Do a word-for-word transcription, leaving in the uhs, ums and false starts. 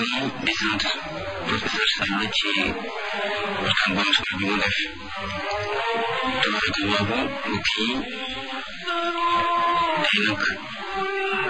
di sant professeur Sall ci waxtaan bu am solo bi mu def tabarakallahu mbokk yi tey nag